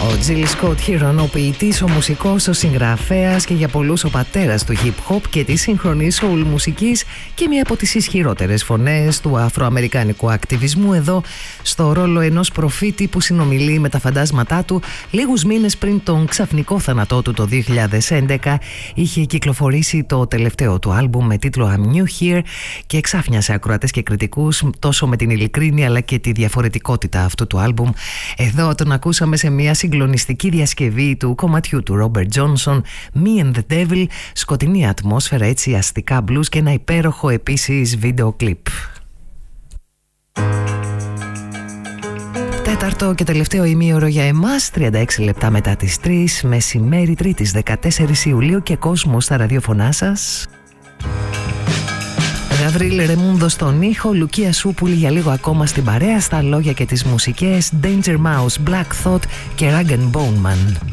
Ο Τζίλι Σκοτ Χίρον, ο ποιητής, ο μουσικός, ο συγγραφέας και για πολλούς ο πατέρας του hip hop και της σύγχρονης soul μουσικής και μία από τις ισχυρότερες φωνές του αφροαμερικανικού ακτιβισμού, εδώ στο ρόλο ενός προφήτη που συνομιλεί με τα φαντάσματά του. Λίγους μήνες πριν τον ξαφνικό θάνατό του το 2011 είχε κυκλοφορήσει το τελευταίο του άλμπουμ με τίτλο I'm New Here και εξάφνιασε ακροατές και κριτικούς τόσο με την ειλικρίνεια αλλά και τη διαφορετικότητα αυτού του άλμπουμ. Εδώ τον ακούσαμε σε μια συγκλονιστική διασκευή του κομματιού του Robert Johnson, Me and the Devil, σκοτεινή ατμόσφαιρα, έτσι αστικά blues και ένα υπέροχο επίσης βίντεο κλιπ. Τέταρτο και τελευταίο ημίωρο για εμάς, 36 λεπτά μετά τις 3, μεσημέρι Τρίτης 14 Ιουλίου και κόσμο στα ραδιοφωνά σας. Γαβρίλ Ρεμούντο στον ήχο, Λουκία Σούπουλη για λίγο ακόμα στην παρέα, στα λόγια και τις μουσικές, Danger Mouse, Black Thought και Rag & Bone Man.